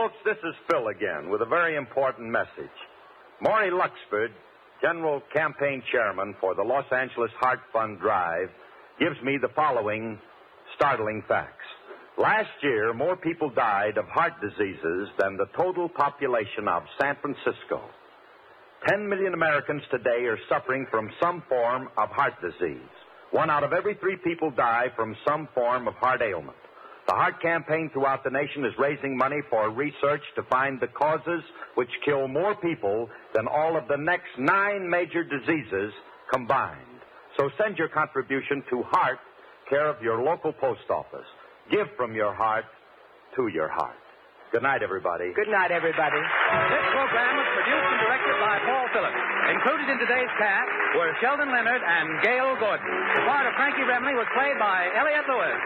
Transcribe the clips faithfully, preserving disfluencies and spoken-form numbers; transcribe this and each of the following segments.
Folks, this is Phil again with a very important message. Maury Luxford, General Campaign Chairman for the Los Angeles Heart Fund Drive, gives me the following startling facts. Last year, more people died of heart diseases than the total population of San Francisco. Ten million Americans today are suffering from some form of heart disease. One out of every three people die from some form of heart ailment. The Heart Campaign throughout the nation is raising money for research to find the causes which kill more people than all of the next nine major diseases combined. So send your contribution to Heart, care of your local post office. Give from your heart to your heart. Good night, everybody. Good night, everybody. This program was produced and directed by Paul Phillips. Included in today's cast were Sheldon Leonard and Gail Gordon. The part of Frankie Remley was played by Elliot Lewis.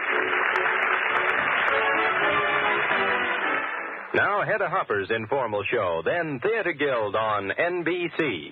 Now, Hedda Hopper's informal show, then Theater Guild on N B C.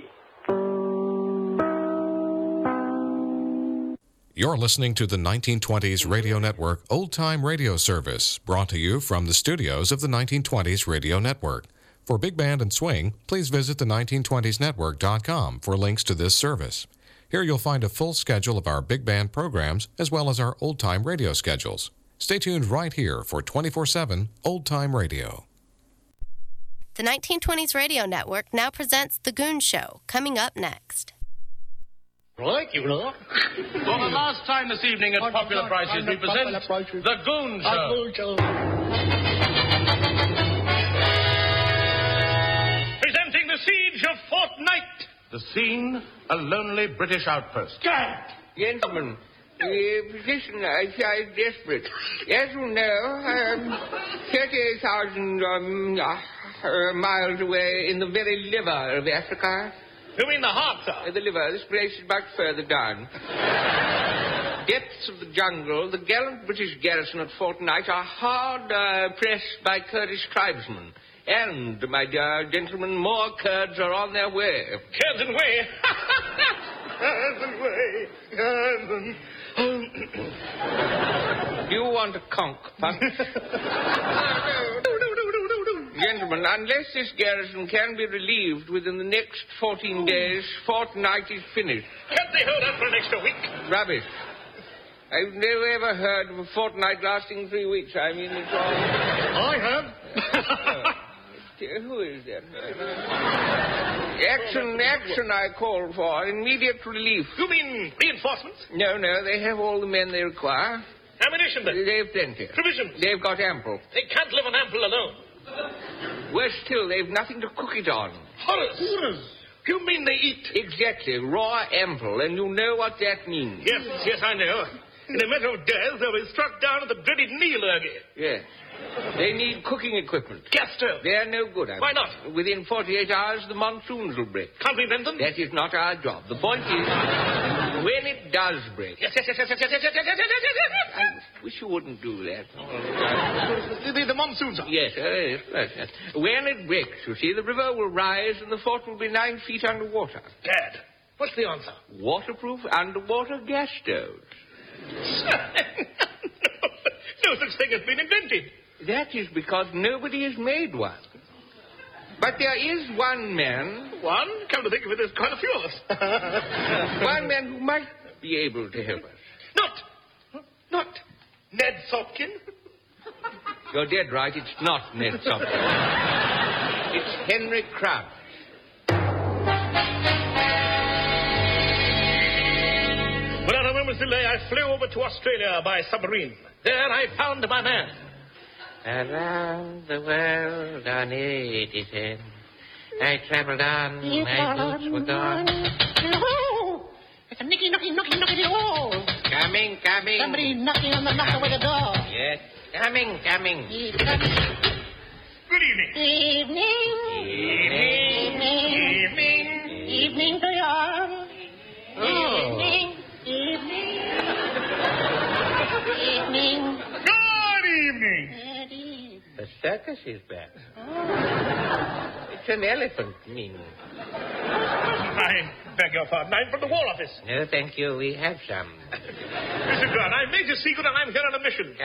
You're listening to the nineteen twenties Radio Network Old Time Radio Service, brought to you from the studios of the nineteen twenties Radio Network. For Big Band and Swing, please visit the nineteen twenties network dot com for links to this service. Here you'll find a full schedule of our Big Band programs, as well as our Old Time Radio schedules. Stay tuned right here for twenty-four seven Old Time Radio. The nineteen twenties Radio Network now presents The Goon Show, coming up next. Right, you know. For the last time this evening at Popular Prices, we present The Goon Show. Presenting the siege of Fort Knight. The scene, a lonely British outpost. Gentlemen, the position I find desperate. As you know, I am thirty thousand um, uh, miles away in the very liver of Africa. You mean the heart, sir? Uh, the liver. This place is much further down. Depths of the jungle, the gallant British garrison at Fort Knight are hard uh, pressed by Kurdish tribesmen. And, my dear gentlemen, more Kurds are on their way. Kurds and way? Kurds and way. Kurds and... Do you want a conch punch? Gentlemen, unless this garrison can be relieved within the next fourteen days, Fort Knight is finished. Can't they hold out for an extra week? Rubbish. I've never ever heard of a fortnight lasting three weeks. I mean, it's all... I have. uh, who is that? Action, action, I call for. Immediate relief. You mean reinforcements? No, no, they have all the men they require. Ammunition, then? They have plenty. Provisions? They've got ample. They can't live on ample alone. Worse still, they've nothing to cook it on. Horrors! Horrors! You mean they eat? Exactly. Raw ample, and you know what that means. Yes, yes, I know. In a matter of days, they'll be struck down at the dreaded Neilurgy. Yes. They need cooking equipment. Gas stove. They're no good. I Why mean. not? Within forty-eight hours, the monsoons will break. Can't we prevent them? That is not our job. The point is, when it does break... Yes, yes, yes, yes, yes, yes, yes, yes, yes, yes, yes, yes. I wish you wouldn't do that. The, the, the monsoons are... Yes, uh, yes, yes, yes. When it breaks, you see, the river will rise and the fort will be nine feet underwater. Dad, what's the answer? Waterproof underwater gas stoves. No such thing has been invented. That is because nobody has made one. But there is one man... One? Come to think of it, there's quite a few of us. One man who might be able to help us. Not... Not Ned Sopkin? You're dead right, it's not Ned Sopkin. It's Henry Crouch. Without a moment's delay, I flew over to Australia by submarine. There I found my man. Around the world on eighty-ten, I traveled on, my boots were gone. Hello! It's a Nicky knocking, knocking, knocking at the wall. Coming, coming. Somebody knocking on the knocker with the door. Yes, coming, coming. Good evening. Evening. Evening. Evening. Evening to you. Oh. Evening. Evening. Evening. Good evening. The circus is back. Oh. It's an elephant, mean. I beg your pardon. I'm from the War Office. No, thank you. We have some. Mister Grant, I'm Major Seagood, and I'm here on a mission.